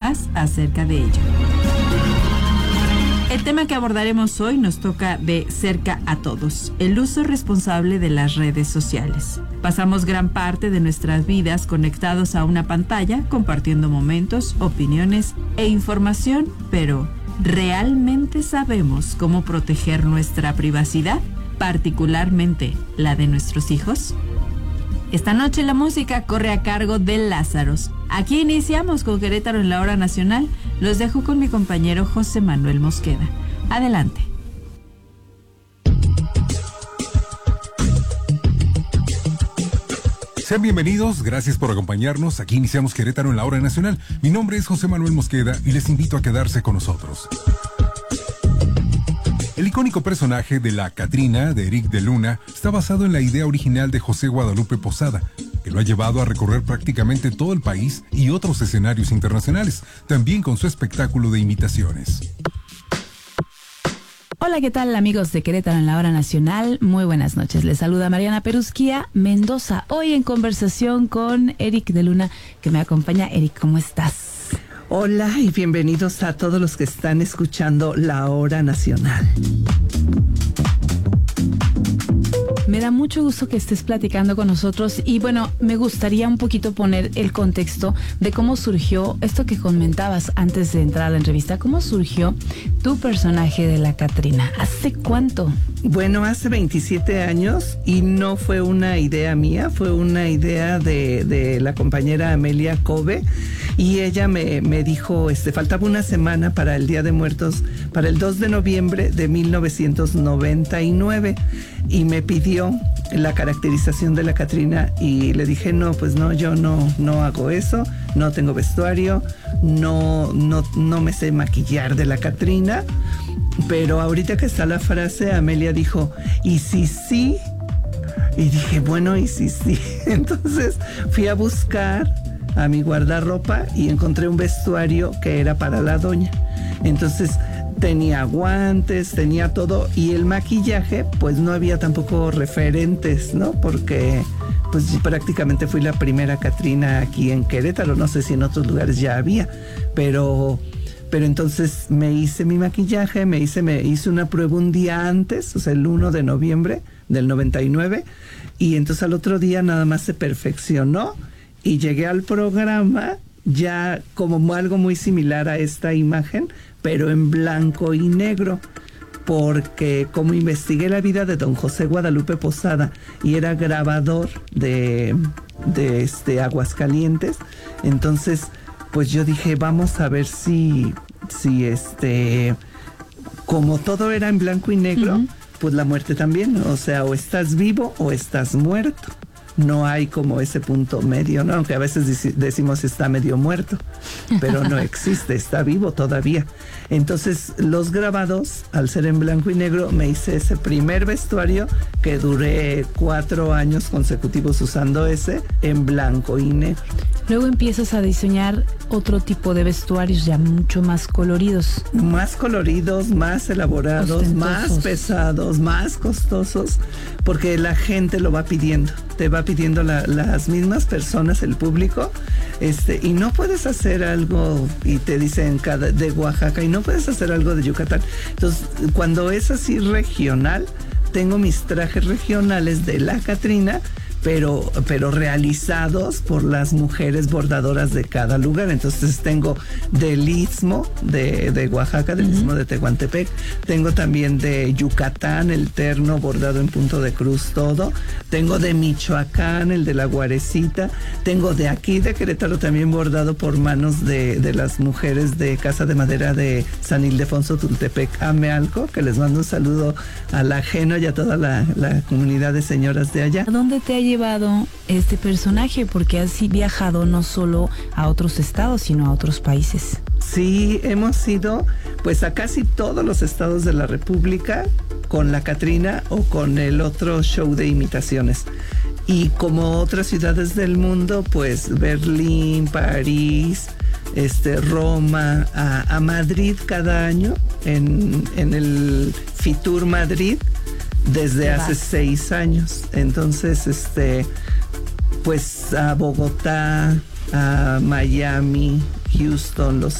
más acerca de ello. El tema que abordaremos hoy nos toca de cerca a todos, el uso responsable de las redes sociales. Pasamos gran parte de nuestras vidas conectados a una pantalla, compartiendo momentos, opiniones e información, pero ¿realmente sabemos cómo proteger nuestra privacidad, particularmente la de nuestros hijos? Esta noche la música corre a cargo de Lázaros. Aquí iniciamos con Querétaro en la hora nacional. Los dejo con mi compañero José Manuel Mosqueda. Adelante. Sean bienvenidos, gracias por acompañarnos. Aquí iniciamos Querétaro en la hora nacional. Mi nombre es José Manuel Mosqueda y les invito a quedarse con nosotros. El icónico personaje de la Catrina, de Eric de Luna, está basado en la idea original de José Guadalupe Posada, que lo ha llevado a recorrer prácticamente todo el país y otros escenarios internacionales, también con su espectáculo de imitaciones. Hola, ¿qué tal amigos de Querétaro en la hora nacional? Muy buenas noches. Les saluda Mariana Perusquía Mendoza, hoy en conversación con Eric de Luna, que me acompaña. Eric, ¿cómo estás? Hola y bienvenidos a todos los que están escuchando La Hora Nacional. Me da mucho gusto que estés platicando con nosotros y bueno, me gustaría un poquito poner el contexto de cómo surgió esto que comentabas antes de entrar a la entrevista. ¿Cómo surgió tu personaje de la Catrina? ¿Hace cuánto? Bueno, hace 27 años y no fue una idea mía, fue una idea de la compañera Amelia Cove y ella me dijo, faltaba una semana para el Día de Muertos, para el 2 de noviembre de 1999 y me pidió la caracterización de la Catrina y le dije, no, pues no, yo no hago eso, no tengo vestuario, no me sé maquillar de la Catrina, pero ahorita que está la frase, Amelia dijo, ¿y si sí? Y dije, bueno, ¿y si sí? Entonces fui a buscar a mi guardarropa y encontré un vestuario que era para la doña. Entonces tenía guantes, tenía todo y el maquillaje, pues no había tampoco referentes, ¿no? Porque pues prácticamente fui la primera Catrina aquí en Querétaro, no sé si en otros lugares ya había, pero entonces me hice mi maquillaje, me hice una prueba un día antes, o sea, el 1 de noviembre del 99, y entonces al otro día nada más se perfeccionó y llegué al programa ya como algo muy similar a esta imagen, pero en blanco y negro, porque como investigué la vida de don José Guadalupe Posada y era grabador de Aguascalientes, entonces pues yo dije, vamos a ver si como todo era en blanco y negro, pues la muerte también, o sea, o estás vivo o estás muerto. No hay como ese punto medio, ¿no? Aunque a veces decimos está medio muerto, pero no existe, está vivo todavía. Entonces, los grabados, al ser en blanco y negro, me hice ese primer vestuario que duré 4 años consecutivos usando ese en blanco y negro. Luego empiezas a diseñar otro tipo de vestuarios ya mucho más coloridos. Más coloridos, más elaborados, más pesados, más costosos, porque la gente lo va pidiendo. Te va pidiendo las mismas personas, el público, y no puedes hacer algo, y te dicen de Oaxaca, y no puedes hacer algo de Yucatán. Entonces, cuando es así regional, tengo mis trajes regionales de la Catrina, pero realizados por las mujeres bordadoras de cada lugar. Entonces tengo del Istmo de Oaxaca, del Istmo de Tehuantepec, tengo también de Yucatán, el terno bordado en punto de cruz todo, tengo de Michoacán, el de la Guarecita, tengo de aquí de Querétaro también bordado por manos de las mujeres de Casa de Madera de San Ildefonso Tultepec, Amealco, que les mando un saludo a la Ajeno y a toda la comunidad de señoras de allá. ¿A dónde te ha llevado este personaje? Porque has viajado no solo a otros estados, sino a otros países. Sí, hemos ido pues a casi todos los estados de la República con la Catrina o con el otro show de imitaciones. Y como otras ciudades del mundo, pues Berlín, París, Roma, a Madrid cada año, en el Fitur Madrid, desde hace 6 años. Entonces, pues a Bogotá, a Miami, Houston, Los